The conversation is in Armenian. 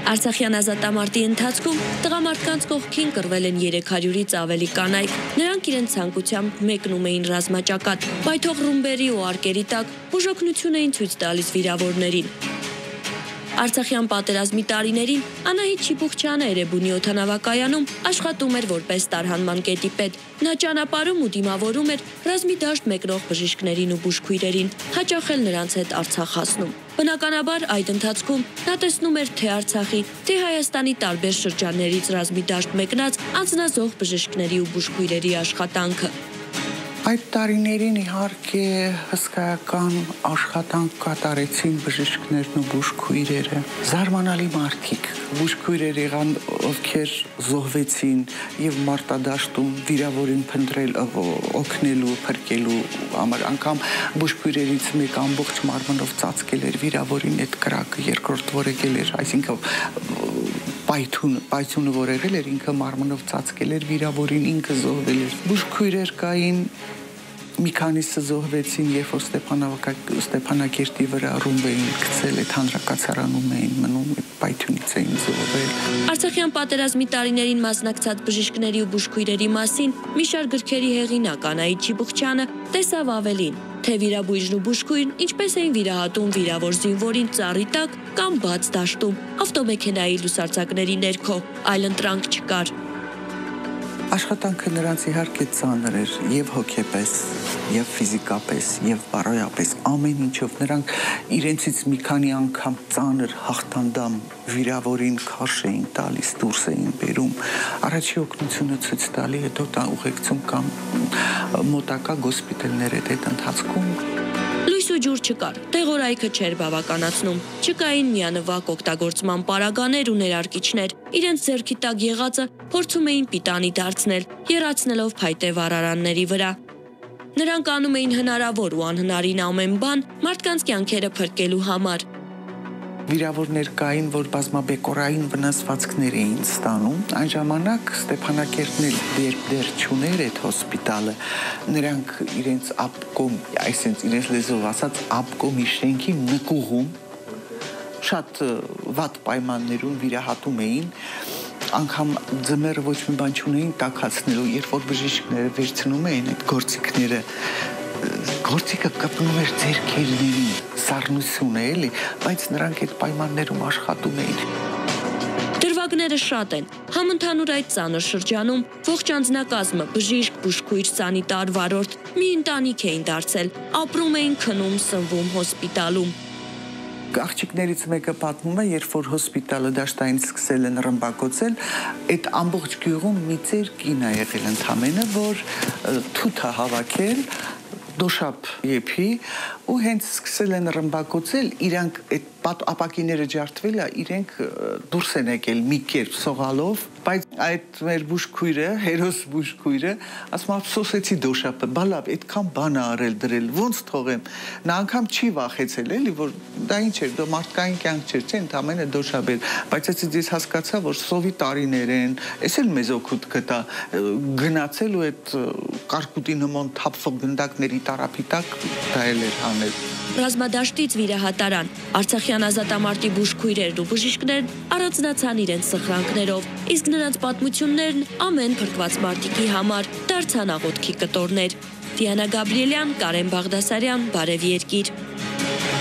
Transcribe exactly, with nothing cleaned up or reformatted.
Արցախյան ազատամարտի ընթացքում տղամարդկանց կողքին կռվել են երեք հարյուրից ավելի կանայք։ Նրանք իրենց ցանկությամբ մեկնում էին ռազմաճակատ, պայթող ռումբերի ու արկերի տակ բուժօգնություն էին ցույց տալիս վիրավորներին։ Արցախյան պատերազմի տարիներին Անահիտ Չիբուխչյանը Էրեբունի օդանավակայանում աշխատում էր որպես տարհանման կետի պետ։ Նա ճանապարհում ու դիմավորում էր ռազմի դաշտ մեկնող բժիշկներին ու բուժքույրերին, հաճախ էլ նրանց հետ Արցախ հասնում։ Բնականաբար այդ ընթացքում նա տեսնում էր թե Արցախի, թե Հայաստանի տարբեր շրջաններից ռազմի դաշտ մեկնած անձնազոհ բժիշկների ու բուժքույրերի աշխատանքը։ Այդ տարիներին իհարկե հսկայական աշխատանք կատարեցին բժիշկներն ու բուժքույրերը։ Զարմանալի մարդիկ, բուժքույրեր եղան, ովքեր զոհվեցին եւ մարտադաշտում վիրավորին փնտրել օգնելու, փրկելու համար, անգամ բուժքույրերից մեկ ամբողջ մարմնով ծածկել էր վիրավորին այդ կրակը, երկրորդ որ եկել էր, այսինքն պայթուն, պայթյունը որ եղել էր, ինքը մարմնով ծածկել էր վիրավորին, ինքը զոհվել էր։ Բուժքույրեր կային, մի քանիսը զոհվեցին, երբ որ Ստեփանակերտի վրա ռումբ էին գցել, այդ հանրակացարանում էին մնում, պայթյունից էին զոհվել։ Արցախյան պատերազմի տարիներին մասնակցած բժիշկների ու բուժքույրերի մասին մի շարք գրքերի հեղինակ Անահիտ Չիբուխչյանը տեսավ ավելին, թե վիրաբույժն ու բուժքույրն ինչպես էին վիրահատում վիրավոր զինվորին ծառի տակ կամ բաց դաշտում, ավտոմեքենայի լուսարձակների ներքո, այլ ընտրանք չկար։ Աշխատանքը նրանց իհարկե ծանր էր եւ հոգեպես, եւ ֆիզիկապես, եւ բարոյապես, ամեն ինչով նրանք իրենցից մի քանի անգամ ծանր հաղթանդամ վիրավորին քաշ էին տալիս, դուրս էին բերում, առաջի օգնությունը ցույց տալի, հետո դա ուղեկցում կամ մոտակա գոսպիտալներ այդ ընթացքում։ Լույս ու ջուր չկար, տեղորայքը չէր բավականացնում, չկային միանվագ օգտագործման պարագաներ ու ներարկիչներ, իրենց ձեռքի տակ եղածը փորձում էին պիտանի դարձնել, եռացնելով փայտե վառարանների վրա։ Նրանք անում էին հնարավոր ու անհնարին ամեն բան մարդկանց կյանքերը փրկելու համար։ Վիրավորներ կային, որ բազմաբեկորային վնասվածքներ էին ստանում։ Այն ժամանակ Ստեփանակերտն էլ դեր դեր չուներ այդ հոսպիտալը։ Նրանք իրենց ապկոմ, այսինքն իրենց լեզվով ասած ապկոմի շենքի նկուղում շատ վատ պայմաններում վիրահատում էին, անգամ ձմեռը ոչ մի բան չունեին տաքացնելու, երբ որ բժիշկները վերցնում էին այդ գործիքները, գործիքը կպնում էր ձեռքերներին, սառնություն է էլի, բայց նրանք այդ պայմաններում աշխատում էին։ Դրվագները շատ են, համընդհանուր այդ ծանր շրջանում ողջ անձնակազմը, բժիշկ, բուժքույր, սանիտար, վարորդ, մի ընտանիք էին դարձել, ապրում էին, քնում, սնվում հոսպիտալում։ Աղջիկներից մեկը պատմում է, երբ որ հոսպիտալը դաշտային սկսել են ռմբակոծել, այդ ամբողջ գյուղում մի ծեր կին է եղել ընդամենը, որ թութ է հավաքել, դոշապ եփի ու հենց սկսել են ռմբակոծել, իրանք այդ ապակիները ջարդվել է, իրենք դուրս են եկել մի կերպ սողալով, բայց այդ մեր բուժքույրը, հերոս բուժքույրը, ասում ափսոսեցի դոշապը, բալավ, այդքան բան է արել դրել, ոնց թողեմ։ Նա անգամ չի վախեցել, էլի, որ դա ինչ էր, դա մարդկային կյանք չէր, չէ, ընդամենը դոշապ էր, բայց այսից ես հասկացա, որ սովի տարիներ են, էս էլ մեզ օգուտ կտա գնացել ու այդ կարկուտի նման թափվող գնդակների տարափի տակ դա էլ էր անել։ Ռազմադաշտից վիրահատարան, Արցախյան ազատամարտի բուժքույրերն ու բժիշկներն առանձնացան իրենց սխրանքներով, իսկ նրանց պատմություններն ամեն փրկված մարտիկի համար դարձան աղոթքի կտորներ։ Դիանա Գաբրիելյան, Կարեն Բաղդասարյան, Բարև Երկիր։